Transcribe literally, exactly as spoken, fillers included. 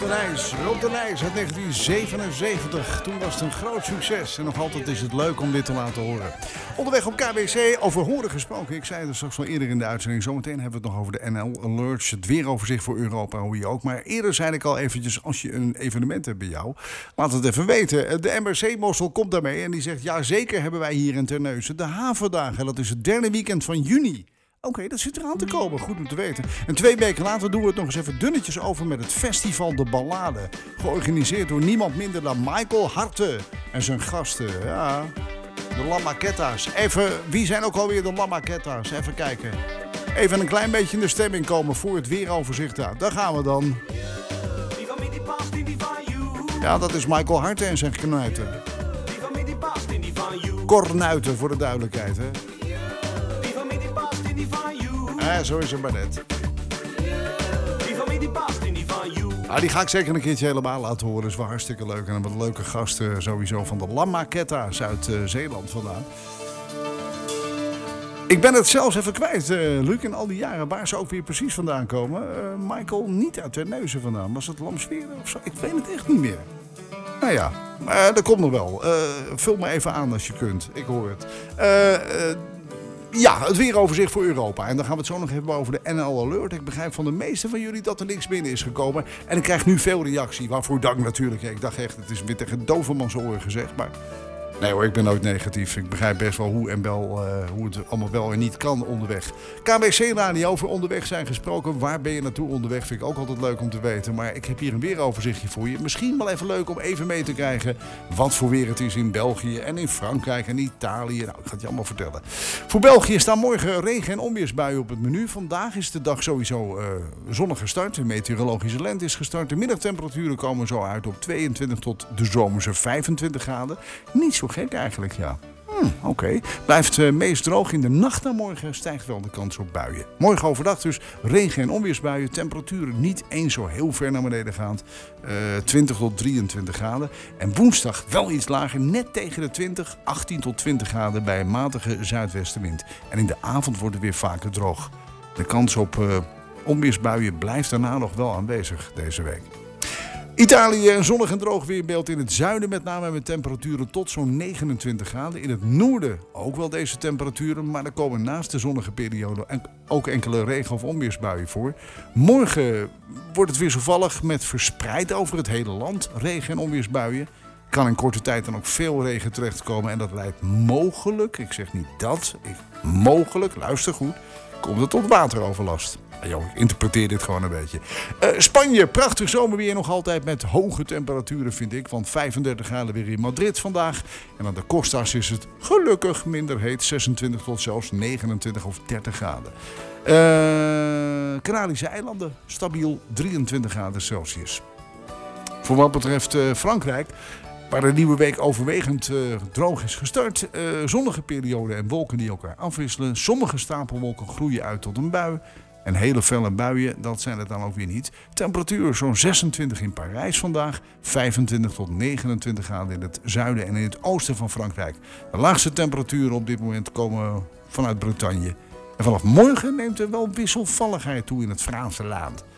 de Nijs, Rob de Nijs uit negentien zevenenzeventig. Toen was het een groot succes en nog altijd is het leuk om dit te laten horen. Onderweg op K B C, over horen gesproken. Ik zei het straks al eerder in de uitzending. Zometeen hebben we het nog over de N L Alerts, het weeroverzicht voor Europa, hoe je ook. Maar eerder zei ik al eventjes, als je een evenement hebt bij jou, laat het even weten. De M R C-mossel komt daarmee en die zegt, ja zeker hebben wij hier in Terneuzen de Havendagen. Dat is het derde weekend van juni. Oké, okay, dat zit eraan te komen. Goed om te weten. En twee weken later doen we het nog eens even dunnetjes over met het Festival de Ballade. Georganiseerd door niemand minder dan Michael Harte en zijn gasten. Ja, de La Maquetta's. Even, wie zijn ook alweer de La Maquetta's? Even kijken. Even een klein beetje in de stemming komen voor het weeroverzicht. Daar, daar gaan we dan. Ja, dat is Michael Harte en zijn knuiten. Kornuiten voor de duidelijkheid, hè. Ja, zo is het maar net. Ah, die ga ik zeker een keertje helemaal laten horen. Dat is wel hartstikke leuk. En wat leuke gasten sowieso van de La Maquetta's uit uh, Zeeland vandaan. Ik ben het zelfs even kwijt, uh, Luc, in al die jaren waar ze ook weer precies vandaan komen. Uh, Michael niet uit Terneuzen vandaan. Was het Lamsveren of zo? Ik weet het echt niet meer. Nou ja, uh, dat komt nog wel. Uh, vul me even aan als je kunt. Ik hoor het. Uh, uh, Ja, het weeroverzicht voor Europa. En dan gaan we het zo nog hebben over de N L Alert. Ik begrijp van de meeste van jullie dat er niks binnen is gekomen. En ik krijg nu veel reactie. Waarvoor dank natuurlijk. Ik dacht echt, het is weer tegen dovermans oren gezegd. Maar nee hoor, ik ben ook negatief. Ik begrijp best wel hoe en wel, uh, hoe het allemaal wel en niet kan onderweg. K B C Radio over onderweg zijn gesproken. Waar ben je naartoe onderweg? Vind ik ook altijd leuk om te weten. Maar ik heb hier een weeroverzichtje voor je. Misschien wel even leuk om even mee te krijgen wat voor weer het is in België en in Frankrijk en Italië. Nou, ik ga het je allemaal vertellen. Voor België staan morgen regen- en onweersbuien op het menu. Vandaag is de dag sowieso uh, zonnig gestart. De meteorologische lente is gestart. De middagtemperaturen komen zo uit op tweeëntwintig tot de zomerse vijfentwintig graden. Niet zo gek eigenlijk, ja. Hm, Oké. Okay. Blijft uh, meest droog. In de nacht naar morgen stijgt wel de kans op buien. Morgen overdag dus regen- en onweersbuien. Temperaturen niet eens zo heel ver naar beneden gaand. Uh, twintig tot drieëntwintig graden. En woensdag wel iets lager. Net tegen de twintig, achttien tot twintig graden bij een matige zuidwestenwind. En in de avond wordt het weer vaker droog. De kans op uh, onweersbuien blijft daarna nog wel aanwezig deze week. Italië, een zonnig en droog weerbeeld in het zuiden met name met temperaturen tot zo'n negenentwintig graden. In het noorden ook wel deze temperaturen, maar er komen naast de zonnige periode ook enkele regen- of onweersbuien voor. Morgen wordt het wisselvallig met verspreid over het hele land regen- en onweersbuien. Kan in korte tijd dan ook veel regen terechtkomen en dat leidt mogelijk, ik zeg niet dat, ik, mogelijk, luister goed, komt het tot wateroverlast. Jo, ik interpreteer dit gewoon een beetje. Uh, Spanje, prachtig zomerweer nog altijd met hoge temperaturen vind ik. Want vijfendertig graden weer in Madrid vandaag. En aan de Costas is het gelukkig minder heet. zesentwintig tot zelfs negenentwintig of dertig graden. Uh, Canarische eilanden, stabiel drieëntwintig graden Celsius. Voor wat betreft uh, Frankrijk, waar de nieuwe week overwegend uh, droog is gestart. Uh, zonnige perioden en wolken die elkaar afwisselen. Sommige stapelwolken groeien uit tot een bui. En hele felle buien, dat zijn het dan ook weer niet. Temperatuur zo'n zesentwintig in Parijs vandaag. vijfentwintig tot negenentwintig graden in het zuiden en in het oosten van Frankrijk. De laagste temperaturen op dit moment komen vanuit Bretagne. En vanaf morgen neemt er wel wisselvalligheid toe in het Franse land.